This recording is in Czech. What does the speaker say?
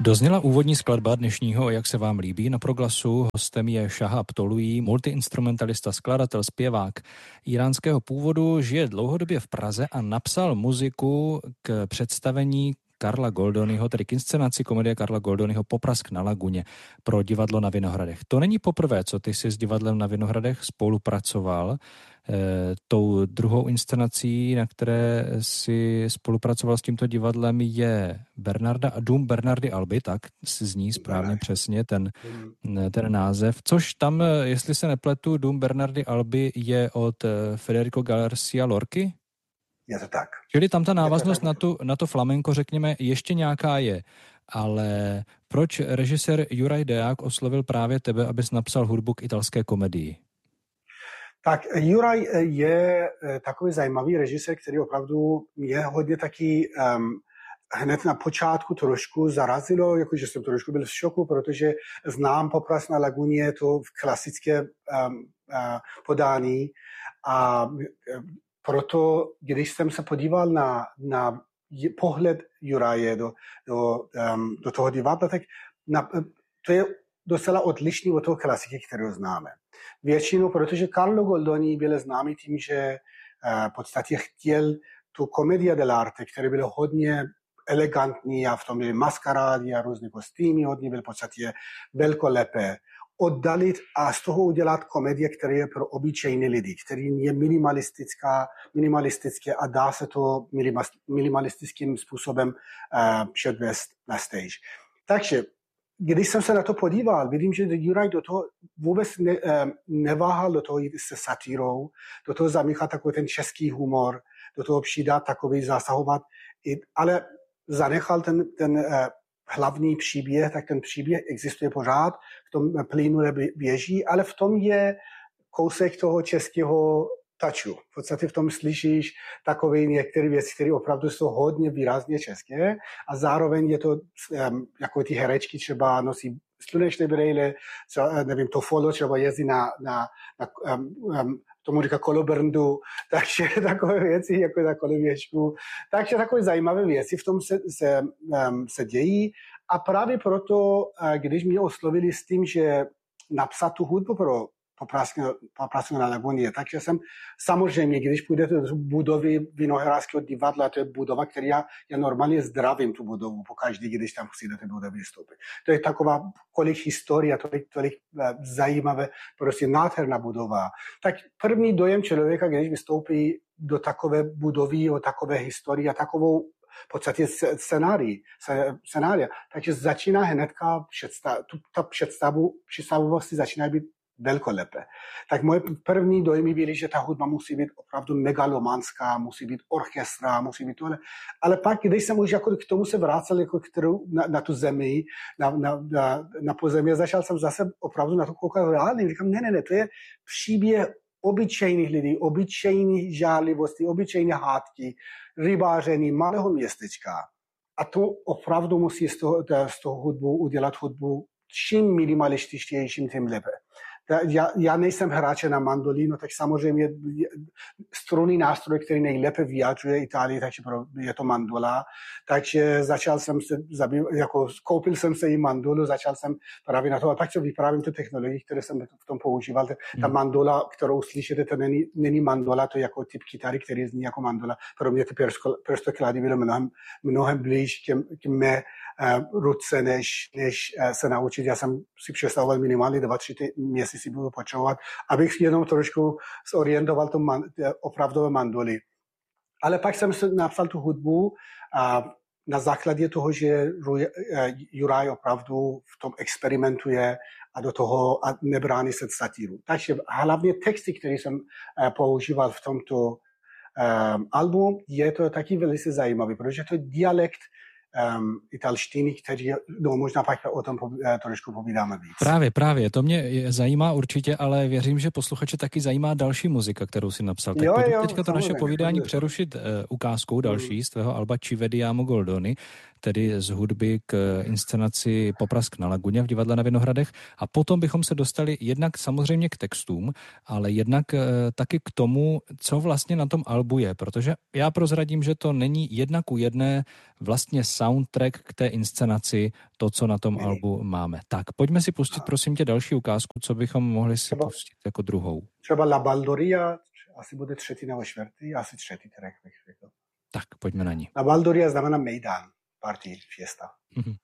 Dozněla úvodní skladba dnešního Jak se vám líbí na Proglasu. Hostem je Shahab Tolují, multiinstrumentalista, skladatel, zpěvák íránského původu, žije dlouhodobě v Praze a napsal muziku k představení Karla Goldonyho, tedy k inscenaci komedie Karla Goldonyho Poprask na Laguně pro divadlo na Vinohradech. To není poprvé, co ty jsi s divadlem na Vinohradech spolupracoval. Tou druhou inscenací, na které si spolupracoval s tímto divadlem, je Dům Bernardy Alby, tak zní správně přesně ten název. Což tam, jestli se nepletu, Dům Bernardy Alby je od Federico Garcia Lorky? Je to tak. Čili tam ta návaznost na to flamenko, řekněme, ještě nějaká je. Ale proč režisér Juraj Deák oslovil právě tebe, abys napsal hudbu k italské komedii? Tak Juraj je takový zajímavý režisér, který opravdu mě hodně taky hned na počátku trošku zarazilo, jakože jsem trošku byl v šoku, protože znám Poprask na Laguně, to v klasické podání a proto, když jsem se podíval na pohled Juraje do toho divadla, tak to je docela odlišný od toho klasiky, kterou známe. Většinou, protože Carlo Goldoni byl známý tím, že v podstatě chtěl tu komedia dell'arte, která byla hodně elegantní a v tom byly maskarády a různé kostýmy, hodně byl v podstatě velkolepé, oddalit a z toho udělat komedie, která je pro obyčejné lidi, který je minimalistické a dá se to minimalistickým způsobem předvést na stage. Takže když jsem se na to podíval, vidím, že Juraj do toho vůbec neváhal do toho jít se satírou, do toho zamíchat takový ten český humor, do toho přidat takový zasahovat, ale zanechal ten hlavní příběh, tak ten příběh existuje pořád, v tom plynule běží, ale v tom je kousek toho českého touchu. V podstatě v tom slyšíš takové některé věci, které opravdu jsou hodně výrazně české a zároveň je to, jako ty herečky třeba nosí slunečné brejle, nevím, to folo třeba jezdí na tomu říká kolobrndu, takže takové věci jako na koloběžku. Takže takové zajímavé věci v tom se dějí a právě proto, když mě oslovili s tím, že napsat tu hudbu pro Poprask na Laguně, takže jsem samozřejmě, když půjdete do budovy Vinohradského divadla, to je budova, která já normálně zdravím tu budovu pokaždý, když tam chci do té budovy vystoupit. To je taková kolik historie, tolik zajímavé, prostě nádherná budova. Tak první dojem člověka, když vystoupí do takové budovy, o takové historie a takovou v podstatě scenária. Takže začíná hnedka představovosti začíná být velkolepé. Tak moje první dojmy byly, že ta hudba musí být opravdu megalomanská, musí být orchestra, musí být tohle. Ale pak, když jsem už jako k tomu se vrátil jako na tu zemi, na pozemí, začal jsem zase opravdu na to koukat reálně. Říkám, ne, to je příběh obyčejných lidí, obyčejných žádlivostí, obyčejné hádky, rybáření, malého městečka. A to opravdu musí z toho hudbu udělat hudbu čím minimalističtějším, tím lépe. Já nejsem hráč na mandolínu, tak samozřejmě strunný nástroj, který nejlépe vyjadřuje Itálii, takže je to mandola. Takže začal jsem se koupil jsem se i mandolu, začal jsem právě na to, a pak co vyprávím tu technologii, které jsem v tom používal. Ta mandola, kterou slyšíte, to není mandola, to je jako typ kytary, který zní jako mandola. Pro mě ty prstoklady bylo mnohem blíž k mé ruce, než se naučit. Já jsem si představoval minimálně 2-3 měsíce budu potřebovat, abych jenom trošku zorientoval to opravdové mandoly. Ale pak jsem napsal tu hudbu a na základě toho, že Juraj opravdu v tom experimentuje a do toho a nebrání se satíru. Takže hlavně texty, které jsem používal v tomto albu, je to taky velice zajímavý, protože to je dialekt italštiny, který, možná pak o tom trošku povídáme víc. Právě, to mě zajímá určitě, ale věřím, že posluchače taky zajímá další muzika, kterou si napsal. Tak pojďme teďka to naše povídání přerušit ukázkou další z tvého alba Ci vediamo Goldoni. tedy z hudby k inscenaci Poprask na Laguně v divadle na Vinohradech a potom bychom se dostali jednak samozřejmě k textům, ale jednak taky k tomu, co vlastně na tom albu je, protože já prozradím, že to není jedna ku jedné vlastně soundtrack k té inscenaci, to, co na tom albu máme. Tak, pojďme si pustit, prosím tě, další ukázku, co bychom mohli si pustit jako druhou. Třeba La Baldoria, asi bude třetí nebo čtvrtý, asi třetí track bych řekl. Tak, pojďme na ní. La Baldoria znamená Mejdan, party, fiesta.